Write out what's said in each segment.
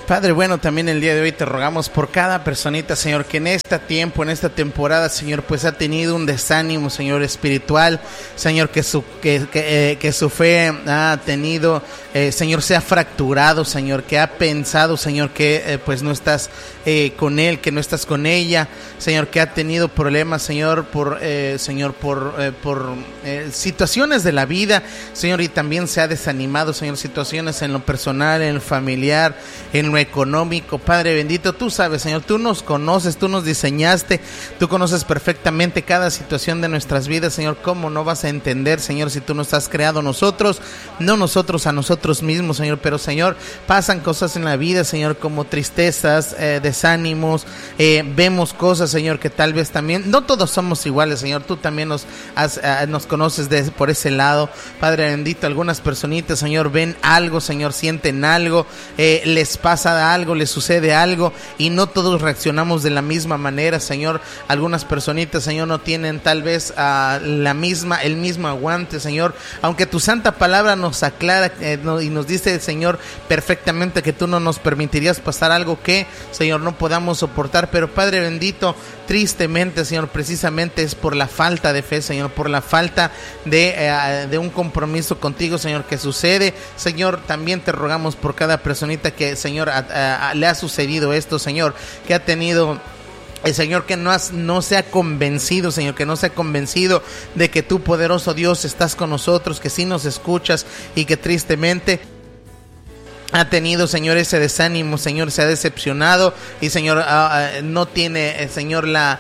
Padre bueno, también el día de hoy te rogamos por cada personita, Señor, que en este tiempo, en esta temporada, Señor, pues ha tenido un desánimo, Señor, espiritual, Señor, que su fe ha tenido, Señor, se ha fracturado, Señor, que ha pensado, Señor, que pues no estás con él, que no estás con ella, Señor, que ha tenido problemas, Señor, por situaciones de la vida, Señor, y también se ha desanimado, Señor, situaciones en lo personal, en lo familiar, en lo económico. Padre bendito, tú sabes, Señor, tú nos conoces, tú nos diseñaste, tú conoces perfectamente cada situación de nuestras vidas, Señor. ¿Cómo no vas a entender, Señor, si tú nos has creado nosotros, no nosotros a nosotros mismos, Señor? Pero, Señor, pasan cosas en la vida, Señor, como tristezas, desánimos, vemos cosas, Señor, que tal vez también, no todos somos iguales, Señor, tú también nos conoces por ese lado. Padre bendito, algunas personitas, Señor, ven algo, Señor, sienten algo, les pasa algo, les sucede algo y no todos reaccionamos de la misma manera, Señor. Algunas personitas, Señor, no tienen tal vez el mismo aguante, Señor, aunque tu santa palabra nos aclara y nos dice, Señor, perfectamente que tú no nos permitirías pasar algo que, Señor, no podamos soportar. Pero, Padre bendito, tristemente, Señor, precisamente es por la falta de fe, Señor, por la falta de un compromiso contigo, Señor, que sucede. Señor, también te rogamos por cada personita que, Señor, le ha sucedido esto, Señor, que ha tenido, Señor, que no se ha convencido, Señor, que no se ha convencido de que tú, poderoso Dios, estás con nosotros, que sí nos escuchas y que tristemente ha tenido, Señor, ese desánimo, Señor, se ha decepcionado y, Señor, no tiene, Señor, la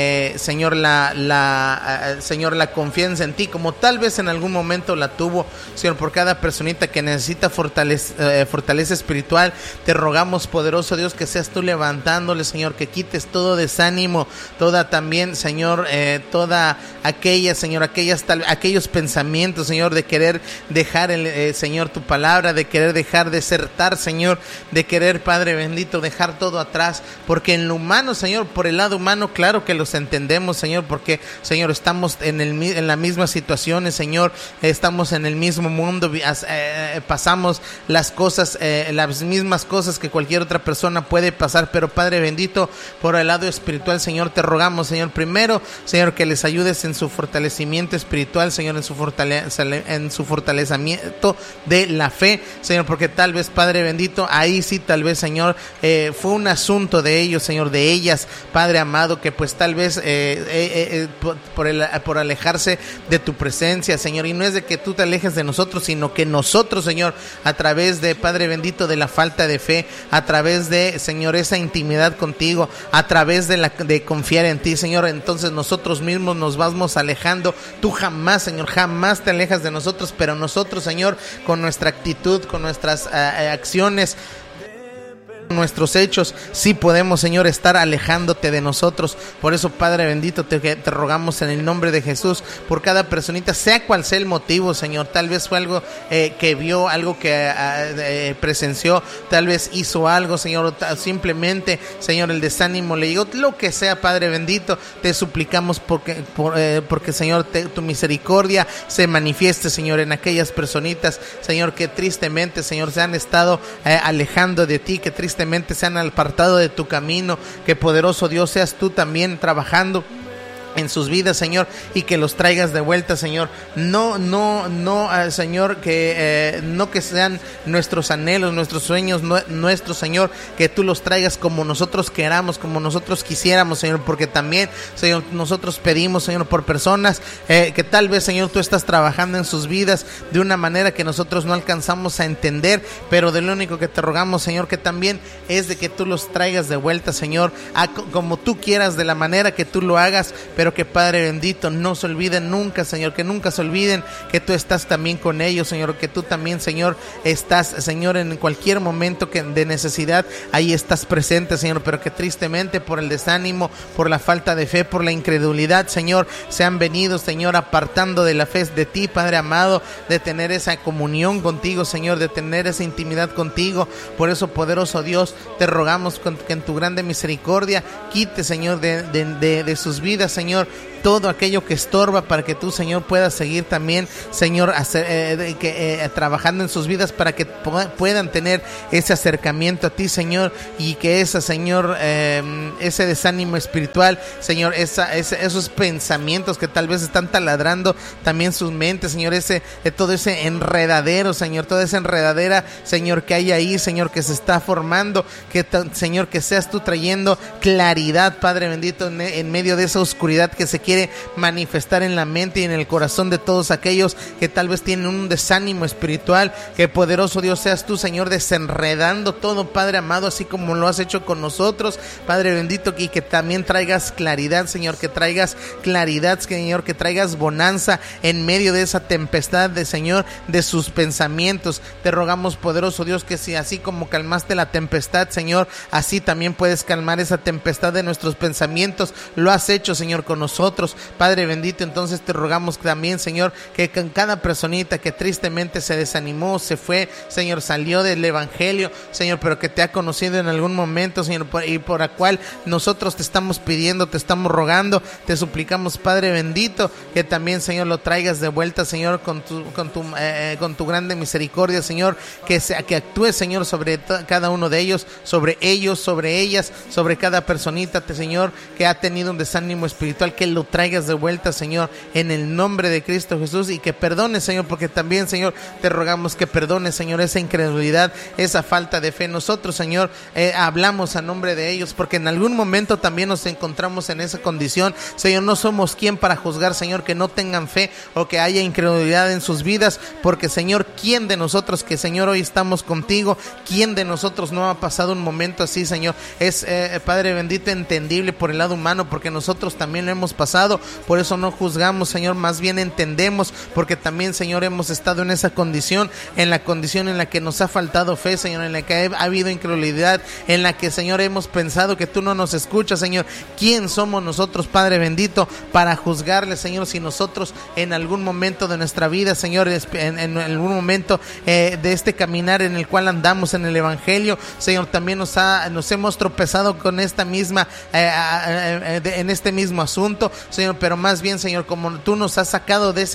confianza en ti como tal vez en algún momento la tuvo, Señor. Por cada personita que necesita fortaleza espiritual, te rogamos, poderoso Dios, que seas tú levantándole, Señor, que quites todo desánimo, toda también, Señor, toda aquella, Señor, aquellos pensamientos, Señor, de querer dejar, Señor, tu palabra, de querer dejar de desertar, Señor, de querer, Padre bendito, dejar todo atrás, porque en lo humano, Señor, por el lado humano, claro que los entendemos, Señor, porque, Señor, estamos en las mismas situaciones, Señor, estamos en el mismo mundo, pasamos las mismas cosas que cualquier otra persona puede pasar. Pero, Padre bendito, por el lado espiritual, Señor, te rogamos, Señor, primero, Señor, que les ayudes en su fortalecimiento espiritual, Señor, en su fortalecimiento de la fe, Señor, porque tal vez, Padre bendito, ahí sí, tal vez, Señor, fue un asunto de ellos, Señor, de ellas, Padre amado, que pues tal vez por alejarse de tu presencia, Señor, y no es de que tú te alejes de nosotros, sino que nosotros, Señor, a través de, Padre bendito, de la falta de fe, a través de, Señor, esa intimidad contigo, a través de confiar en ti, Señor, entonces nosotros mismos nos vamos alejando. Tú jamás, Señor, jamás te alejas de nosotros, pero nosotros, Señor, con nuestra actitud, con nuestras acciones, nuestros hechos, sí podemos, Señor, estar alejándote de nosotros. Por eso, Padre bendito, te rogamos en el nombre de Jesús por cada personita, sea cual sea el motivo, Señor. Tal vez fue algo que vio, algo que presenció, tal vez hizo algo, Señor, simplemente, Señor, el desánimo le llegó, lo que sea, Padre bendito, te suplicamos porque Señor, tu misericordia se manifieste, Señor, en aquellas personitas, Señor, que tristemente, Señor, se han estado alejando de ti, que tristemente se han apartado de tu camino. Que, poderoso Dios, seas tú también trabajando en sus vidas, Señor, y que los traigas de vuelta, Señor. No, Señor, que no que sean nuestros anhelos, nuestros sueños, nuestros, Señor, que tú los traigas como nosotros queramos, como nosotros quisiéramos, Señor, porque también, Señor, nosotros pedimos, Señor, por personas que tal vez, Señor, tú estás trabajando en sus vidas de una manera que nosotros no alcanzamos a entender, pero de lo único que te rogamos, Señor, que también es de que tú los traigas de vuelta, Señor, como tú quieras, de la manera que tú lo hagas, pero que, Padre bendito, no se olviden nunca, Señor, que nunca se olviden que tú estás también con ellos, Señor, que tú también, Señor, estás, Señor, en cualquier momento de necesidad, ahí estás presente, Señor, pero que tristemente por el desánimo, por la falta de fe, por la incredulidad, Señor, se han venido, Señor, apartando de la fe de ti, Padre amado, de tener esa comunión contigo, Señor, de tener esa intimidad contigo. Por eso, poderoso Dios, te rogamos que en tu grande misericordia quite, Señor, de sus vidas, Señor, todo aquello que estorba para que tú, Señor, puedas seguir también, Señor, trabajando en sus vidas para que puedan tener ese acercamiento a ti, Señor, y que Señor, ese desánimo espiritual, Señor, esos pensamientos que tal vez están taladrando también sus mentes, Señor, todo ese enredadero, Señor, toda esa enredadera, Señor, que hay ahí, Señor, que se está formando, Señor, que seas tú trayendo claridad, Padre bendito, en medio de esa oscuridad que se quiere manifestar en la mente y en el corazón de todos aquellos que tal vez tienen un desánimo espiritual. Que poderoso Dios seas tú, Señor, desenredando todo, Padre amado, así como lo has hecho con nosotros, Padre bendito, y que también traigas claridad, Señor, que traigas claridad, Señor, que traigas bonanza en medio de esa tempestad, Señor, de sus pensamientos. Te rogamos, poderoso Dios, que si así como calmaste la tempestad, Señor, así también puedes calmar esa tempestad de nuestros pensamientos. Lo has hecho, Señor, con nosotros, Padre bendito. Entonces te rogamos también, Señor, que con cada personita que tristemente se desanimó, se fue, Señor, salió del evangelio, Señor, pero que te ha conocido en algún momento, Señor, y por la cual nosotros te estamos pidiendo, te estamos rogando, te suplicamos, Padre bendito, que también, Señor, lo traigas de vuelta, Señor, con tu grande misericordia, Señor, que actúes, Señor, sobre cada uno de ellos, sobre ellas, sobre cada personita, Señor, que ha tenido un desánimo espiritual, que lo traigas de vuelta, Señor, en el nombre de Cristo Jesús, y que perdones, Señor, porque también, Señor, te rogamos que perdones, Señor, esa incredulidad, esa falta de fe. Nosotros, Señor, hablamos a nombre de ellos, porque en algún momento también nos encontramos en esa condición, Señor. No somos quien para juzgar, Señor, que no tengan fe o que haya incredulidad en sus vidas, porque, Señor, ¿quién de nosotros que, Señor, hoy estamos contigo, quién de nosotros no ha pasado un momento así, Señor? Es, Padre bendito, entendible por el lado humano, porque nosotros también lo hemos pasado. Por eso no juzgamos, Señor, más bien entendemos, porque también, Señor, hemos estado en esa condición, en la condición en la que nos ha faltado fe, Señor, en la que ha habido incredulidad, en la que, Señor, hemos pensado que tú no nos escuchas, Señor. ¿Quién somos nosotros, Padre bendito, para juzgarle, Señor, si nosotros en algún momento de nuestra vida, Señor, en algún momento de este caminar en el cual andamos en el evangelio, Señor, también nos hemos tropezado con esta misma en este mismo asunto, Señor, pero más bien, Señor, como tú nos has sacado de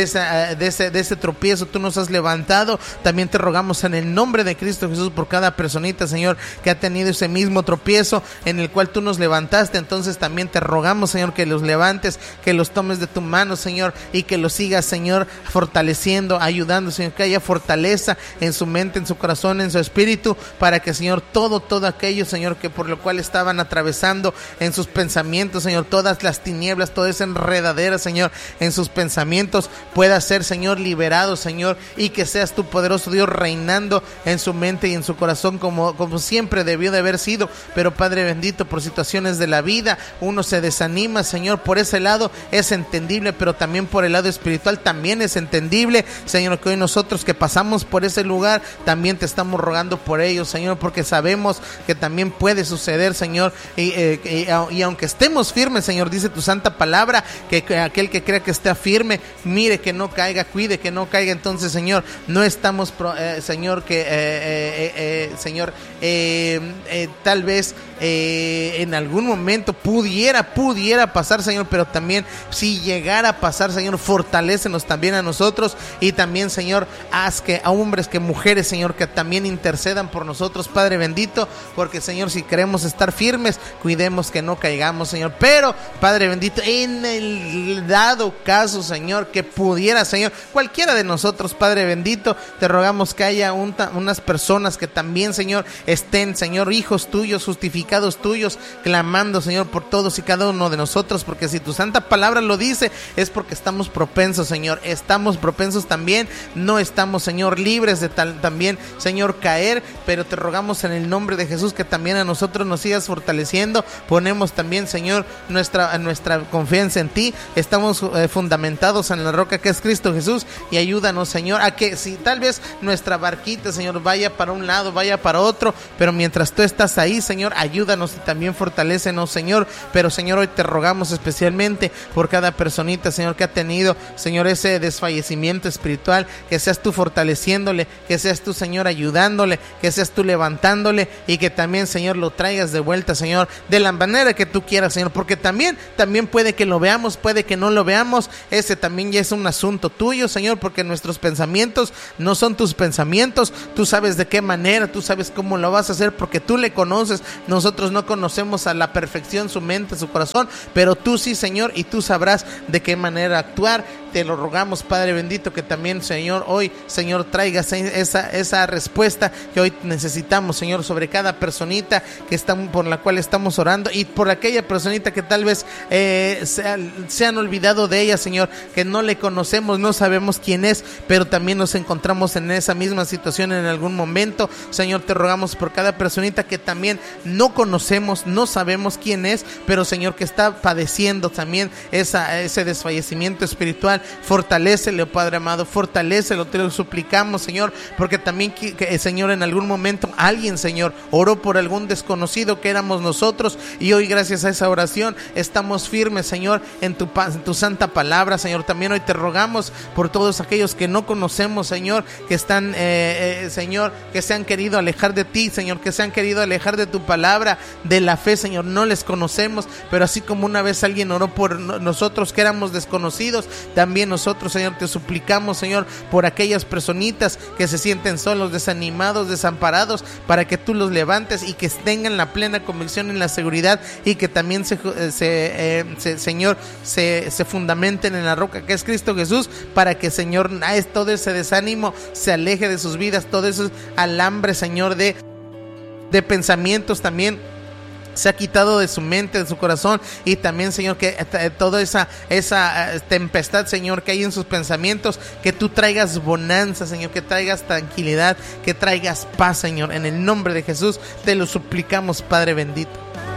ese tropiezo, tú nos has levantado, también te rogamos en el nombre de Cristo Jesús por cada personita, Señor, que ha tenido ese mismo tropiezo en el cual tú nos levantaste. Entonces también te rogamos, Señor, que los levantes, que los tomes de tu mano, Señor, y que los sigas, Señor, fortaleciendo, ayudando, Señor, que haya fortaleza en su mente, en su corazón, en su espíritu, para que, Señor, todo aquello, Señor, que por lo cual estaban atravesando en sus pensamientos, Señor, todas las tinieblas, toda esa enredadera, Señor, en sus pensamientos, pueda ser, Señor, liberado, Señor, y que seas tu poderoso Dios reinando en su mente y en su corazón como siempre debió de haber sido. Pero, Padre bendito, por situaciones de la vida uno se desanima, Señor. Por ese lado es entendible, pero también por el lado espiritual también es entendible, Señor, que hoy nosotros que pasamos por ese lugar también te estamos rogando por ellos, Señor, porque sabemos que también puede suceder, Señor, y aunque estemos firmes, Señor, dice tu santa palabra, que aquel que crea que está firme, mire que no caiga, cuide que no caiga. Entonces, Señor, no estamos, Señor, Señor, tal vez en algún momento pudiera pasar, Señor, pero también si llegara a pasar, Señor, fortalécenos también a nosotros, y también, Señor, haz que a hombres, que mujeres, Señor, que también intercedan por nosotros, Padre bendito, porque, Señor, si queremos estar firmes, cuidemos que no caigamos, Señor. Pero, Padre bendito, en el dado caso, Señor, que pudiera, Señor, cualquiera de nosotros, Padre bendito, te rogamos que haya unas personas que también, Señor, estén, Señor, hijos tuyos, justificados tuyos, clamando, Señor, por todos y cada uno de nosotros, porque si tu santa palabra lo dice, es porque estamos propensos, Señor, estamos propensos también, no estamos, Señor, libres de también, Señor, caer, pero te rogamos en el nombre de Jesús que también a nosotros nos sigas fortaleciendo. Ponemos también, Señor, nuestra confianza en ti, estamos fundamentados en la roca que es Cristo Jesús, y ayúdanos, Señor, a que si tal vez nuestra barquita, Señor, vaya para un lado, vaya para otro, pero mientras tú estás ahí, Señor, ayúdanos y también fortalécenos, Señor. Pero, Señor, hoy te rogamos especialmente por cada personita, Señor, que ha tenido, Señor, ese desfallecimiento espiritual, que seas tú fortaleciéndole, que seas tú, Señor, ayudándole, que seas tú levantándole, y que también, Señor, lo traigas de vuelta, Señor, de la manera que tú quieras, Señor, porque también puede que lo veamos, puede que no lo veamos, ese también ya es un asunto tuyo, Señor, porque nuestros pensamientos no son tus pensamientos. Tú sabes de qué manera, tú sabes cómo lo vas a hacer, porque tú le conoces. Nosotros no conocemos a la perfección su mente, su corazón, pero tú sí, Señor, y tú sabrás de qué manera actuar. Te lo rogamos, Padre bendito, que también, Señor, hoy, Señor, traigas esa respuesta que hoy necesitamos, Señor, sobre cada personita por la cual estamos orando, y por aquella personita que tal vez se han olvidado de ella, Señor, que no le conocemos, no sabemos quién es, pero también nos encontramos en esa misma situación en algún momento. Señor, te rogamos por cada personita que también no conocemos, no sabemos quién es, pero, Señor, que está padeciendo también ese desfallecimiento espiritual. Fortalécelo, Padre amado, fortalécelo, te lo suplicamos, Señor, porque también, Señor, en algún momento alguien, Señor, oró por algún desconocido que éramos nosotros, y hoy, gracias a esa oración, estamos firmes, Señor, en tu santa palabra, Señor. También hoy te rogamos por todos aquellos que no conocemos, Señor, que están, Señor, que se han querido alejar de ti, Señor, que se han querido alejar de tu palabra, de la fe, Señor. No les conocemos, pero así como una vez alguien oró por nosotros que éramos desconocidos, también nosotros, Señor, te suplicamos, Señor, por aquellas personitas que se sienten solos, desanimados, desamparados, para que tú los levantes y que tengan la plena convicción en la seguridad, y que también Señor, se fundamenten en la roca que es Cristo Jesús, para que, Señor, todo ese desánimo se aleje de sus vidas, todo ese alambre, Señor, de pensamientos también se ha quitado de su mente, de su corazón, y también, Señor, que toda esa tempestad, Señor, que hay en sus pensamientos, que tú traigas bonanza, Señor, que traigas tranquilidad, que traigas paz, Señor. En el nombre de Jesús te lo suplicamos, Padre bendito.